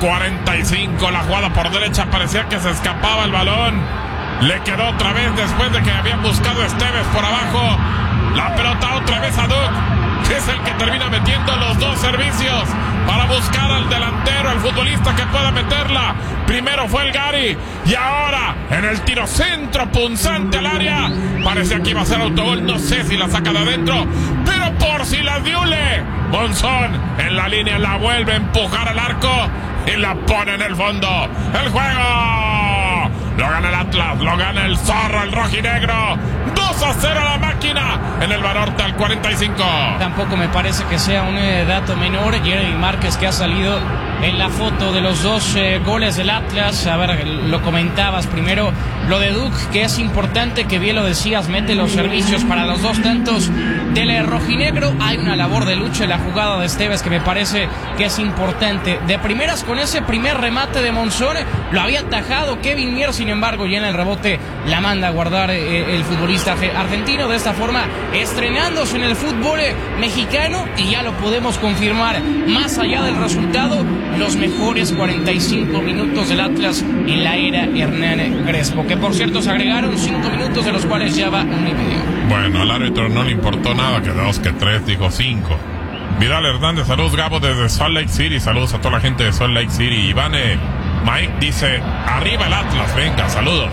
45, la jugada por derecha, parecía que se escapaba el balón. Le quedó otra vez después de que habían buscado a Esteves por abajo. La pelota otra vez a Duc, que es el que termina metiendo los dos servicios para buscar al delantero, al futbolista que pueda meterla. Primero fue el Gary y ahora en el tiro centro punzante al área. Parecía que iba a ser autogol, no sé si la saca de adentro, pero por si la diule. Monzón en la línea la vuelve a empujar al arco y la pone en el fondo. El juego lo gana el Atlas, lo gana el Zorro, el rojinegro. 2-0 la máquina en el Banorte al 45. Tampoco me parece que sea un dato menor. Jeremy Márquez, que ha salido en la foto de los dos goles del Atlas. A ver, lo comentabas primero, lo de Duc, que es importante, que bien lo decías, mete los servicios para los dos tantos del rojinegro. Hay una labor de lucha en la jugada de Esteves que me parece que es importante. De primeras, con ese primer remate de Monzón, lo había atajado Kevin Mier, sin embargo, ya en el rebote la manda a guardar el futbolista argentino. De esta forma, estrenándose en el fútbol mexicano, y ya lo podemos confirmar, más allá del resultado, los mejores 45 minutos del Atlas en la era Hernán Crespo, que por cierto se agregaron 5 minutos, de los cuales ya va 1 y medio. Bueno, al árbitro no le importó nada, que 2, que 3, dijo 5. Vidal Hernández, saludos Gabo desde Salt Lake City, saludos a toda la gente de Salt Lake City. Ivane Mike dice, arriba el Atlas, venga, saludos.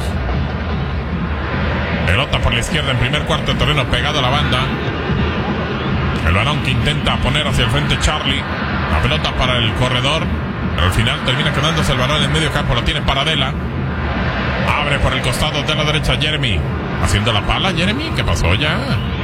Pelota por la izquierda en primer cuarto de terreno, pegado a la banda. El balón que intenta poner hacia el frente Charlie. La pelota para el corredor, pero al final termina quedándose el balón en medio campo. Lo tiene Paradela. Abre por el costado de la derecha Jeremy. Haciendo la pala, Jeremy, ¿qué pasó ya?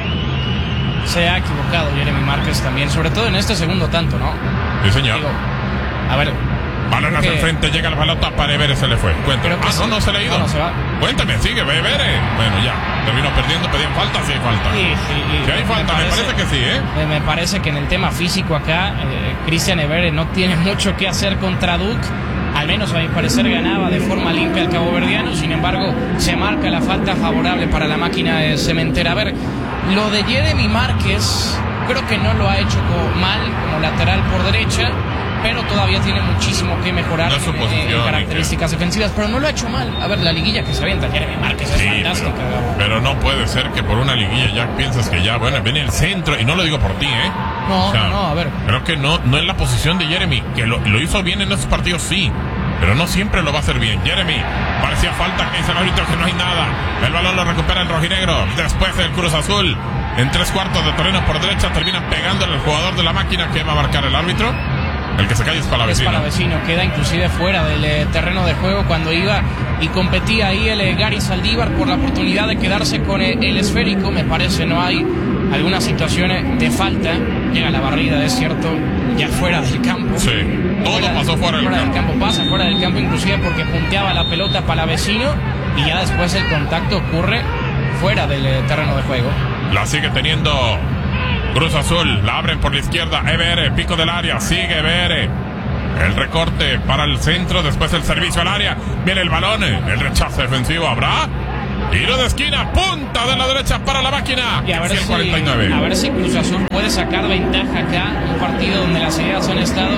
Se ha equivocado Jeremy Márquez también, sobre todo en este segundo tanto, ¿no? Sí, señor. Digo, a ver, balón hacia el frente, llega la pelota para Evere, se le fue. Cuéntame. No se le ha ido. No se va. Cuéntame, sigue, Evere. Bueno, ya. Terminó perdiendo, pedían falta, sí hay falta. Sí hay falta, me parece que sí, ¿eh? Me parece que en el tema físico acá, Cristian Evere no tiene mucho que hacer contra Duc. Al menos a mi parecer ganaba de forma limpia el caboverdiano. Sin embargo, se marca la falta favorable para la máquina cementera. A ver, lo de Jeremy Márquez creo que no lo ha hecho mal como lateral por derecha, pero todavía tiene muchísimo que mejorar en características defensivas, pero no lo ha hecho mal. A ver, la liguilla que se avienta Jeremy Márquez es fantástica. Pero no puede ser que por una liguilla ya piensas que ya, bueno, viene el centro, y no lo digo por ti, ¿eh? No, a ver. Creo que no es la posición de Jeremy, que lo hizo bien en esos partidos, sí, pero no siempre lo va a hacer bien. Jeremy, parecía falta, que dice el árbitro que no hay nada. El balón lo recupera el rojinegro, después el Cruz Azul, en 3/4 de terreno por derecha, termina pegándole al jugador de la máquina. Que va a marcar el árbitro. El que se cae es Palavecino. Queda inclusive fuera del terreno de juego cuando iba y competía ahí el Gary Saldívar por la oportunidad de quedarse con el esférico. Me parece no hay algunas situaciones de falta. Llega la barrida, es cierto, ya fuera del campo. Sí, todo pasó fuera del campo. Pasa fuera del campo inclusive porque punteaba la pelota Palavecino, y ya después el contacto ocurre fuera del terreno de juego. La sigue teniendo Cruz Azul, la abren por la izquierda, Evere, pico del área, sigue Evere. El recorte para el centro, después el servicio al área. Viene el balón, el rechazo defensivo, ¿habrá? Tiro de esquina, punta de la derecha para la máquina. Y a ver si Cruz Azul puede sacar ventaja acá. Un partido donde las ideas han estado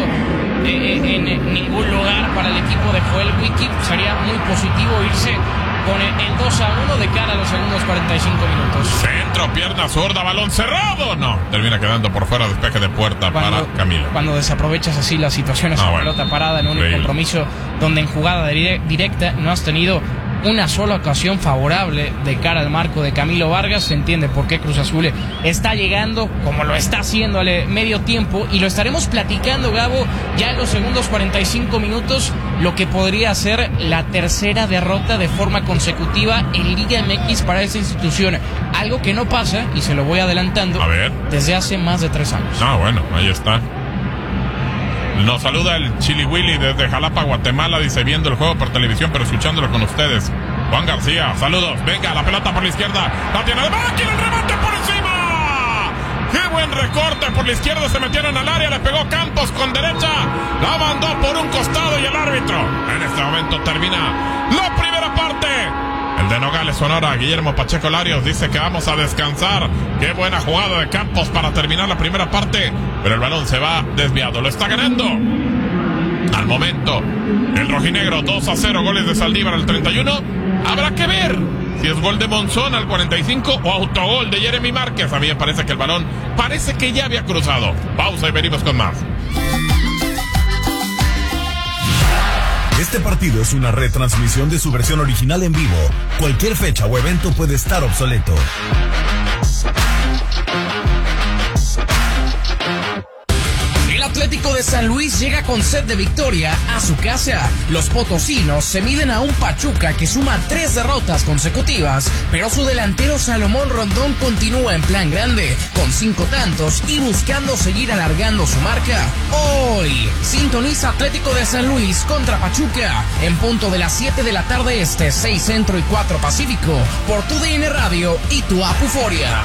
en ningún lugar para el equipo de Joel Wiki. Sería muy positivo irse con el 2-1 de cara a los segundos 45 minutos. Centro, pierna zurda, balón cerrado. No, termina quedando por fuera, despeje de puerta para Camilo. Cuando desaprovechas así las situaciones en pelota parada en un compromiso donde en jugada directa no has tenido una sola ocasión favorable de cara al marco de Camilo Vargas, se entiende por qué Cruz Azul está llegando como lo está haciendo al medio tiempo, y lo estaremos platicando, Gabo, ya en los segundos 45 minutos, lo que podría ser la tercera derrota de forma consecutiva en Liga MX para esta institución, algo que no pasa, y se lo voy adelantando, desde hace más de 3 años. Bueno, ahí está. Nos saluda el Chili Willy desde Jalapa, Guatemala. Dice, viendo el juego por televisión, pero escuchándolo con ustedes. Juan García, saludos. Venga, la pelota por la izquierda. La tiene de máquina, el remate por encima. ¡Qué buen recorte! Por la izquierda se metieron al área. Le pegó Campos con derecha. La mandó por un costado y el árbitro en este momento termina la primera parte. El de Nogales, Sonora, Guillermo Pacheco Larios, dice que vamos a descansar. Qué buena jugada de Campos para terminar la primera parte, pero el balón se va desviado. Lo está ganando Al momento, el rojinegro 2-0, goles de Saldívar al 31. Habrá que ver si es gol de Monzón al 45 o autogol de Jeremy Márquez. A mí me parece que el balón parece que ya había cruzado. Pausa y venimos con más. Este partido es una retransmisión de su versión original en vivo. Cualquier fecha o evento puede estar obsoleto. El Atlético de San Luis llega con sed de victoria a su casa. Los potosinos se miden a un Pachuca que suma 3 derrotas consecutivas, pero su delantero Salomón Rondón continúa en plan grande, con 5 tantos y buscando seguir alargando su marca. Hoy, sintoniza Atlético de San Luis contra Pachuca, en punto de las 7 de la tarde este, 6 Centro y 4 Pacífico, por tu DN Radio y tu app Euforia.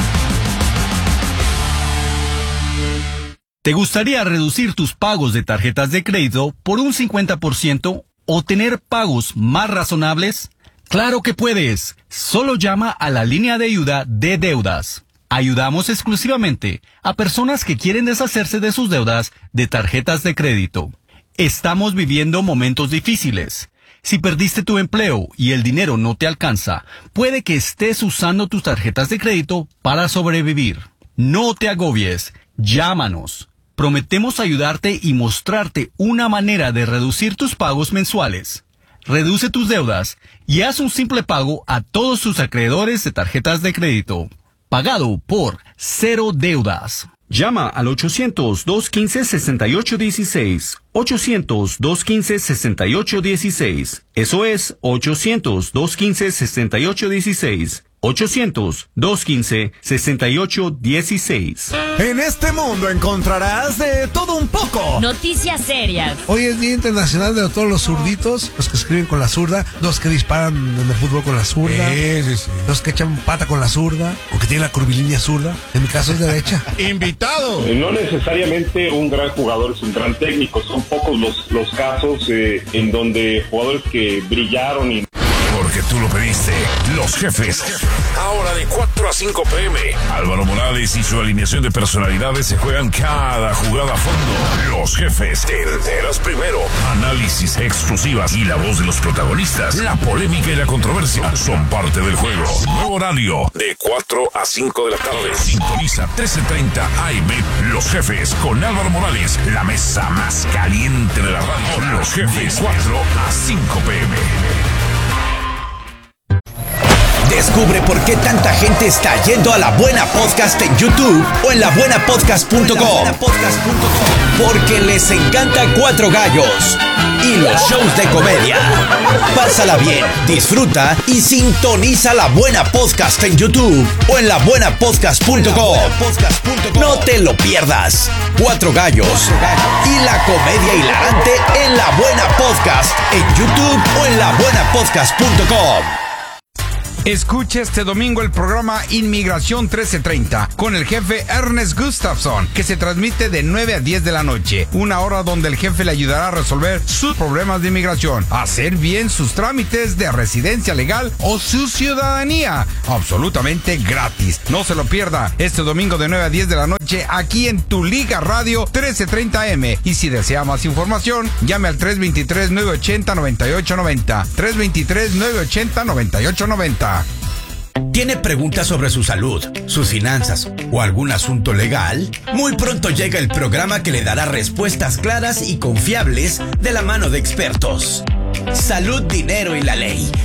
¿Te gustaría reducir tus pagos de tarjetas de crédito por un 50% o tener pagos más razonables? ¡Claro que puedes! Solo llama a la línea de ayuda de deudas. Ayudamos exclusivamente a personas que quieren deshacerse de sus deudas de tarjetas de crédito. Estamos viviendo momentos difíciles. Si perdiste tu empleo y el dinero no te alcanza, puede que estés usando tus tarjetas de crédito para sobrevivir. No te agobies. Llámanos. Prometemos ayudarte y mostrarte una manera de reducir tus pagos mensuales. Reduce tus deudas y haz un simple pago a todos tus acreedores de tarjetas de crédito. Pagado por Cero Deudas. Llama al 800-215-6816. 800-215-6816. Eso es 800-215-6816. 800-215-6816. En este mundo encontrarás de todo un poco. Noticias serias. Hoy es Día Internacional de todos los zurditos, los que escriben con la zurda, los que disparan en el fútbol con la zurda, los que echan pata con la zurda, o que tienen la curvilínea zurda. En mi caso es derecha. ¡Invitado! No necesariamente un gran jugador es un gran técnico, son pocos los casos en donde jugadores que brillaron y... Porque tú lo pediste. Los Jefes. Ahora de 4 a 5 p.m. Álvaro Morales y su alineación de personalidades se juegan cada jugada a fondo. Los Jefes. Te enteras primero. Análisis exclusivas y la voz de los protagonistas. La polémica y la controversia son parte del juego. Nuevo horario de 4 a 5 de la tarde. Sintoniza 13:30 AM. Los Jefes con Álvaro Morales. La mesa más caliente de la radio. Los Jefes 4 a 5 p.m. Descubre por qué tanta gente está yendo a La Buena Podcast en YouTube o en labuenapodcast.com. Porque les encanta Cuatro Gallos y los shows de comedia. Pásala bien, disfruta y sintoniza La Buena Podcast en YouTube o en labuenapodcast.com. No te lo pierdas. Cuatro Gallos y la comedia hilarante en La Buena Podcast en YouTube o en labuenapodcast.com. Escucha este domingo el programa Inmigración 1330 con el jefe Ernest Gustafson, que se transmite de 9 a 10 de la noche, una hora donde el jefe le ayudará a resolver sus problemas de inmigración, hacer bien sus trámites de residencia legal o su ciudadanía, absolutamente gratis. No se lo pierda este domingo de 9 a 10 de la noche aquí en Tu Liga Radio 1330M. Y si desea más información, llame al 323-980-9890. 323-980-9890. ¿Tiene preguntas sobre su salud, sus finanzas o algún asunto legal? Muy pronto llega el programa que le dará respuestas claras y confiables de la mano de expertos. Salud, dinero y la ley.